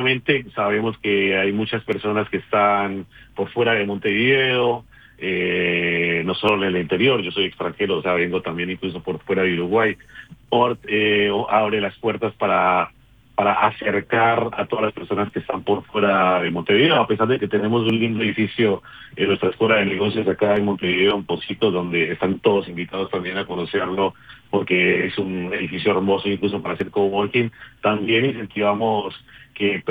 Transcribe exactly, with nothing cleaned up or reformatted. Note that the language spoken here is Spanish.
obviamente sabemos que hay muchas personas que están por fuera de Montevideo, eh, no solo en el interior, yo soy extranjero, o sea, vengo también incluso por fuera de Uruguay. Port eh, abre las puertas para para acercar a todas las personas que están por fuera de Montevideo, a pesar de que tenemos un lindo edificio en nuestra escuela de negocios acá en Montevideo, un Pocito, donde están todos invitados también a conocerlo, porque es un edificio hermoso incluso para hacer coworking. También incentivamos que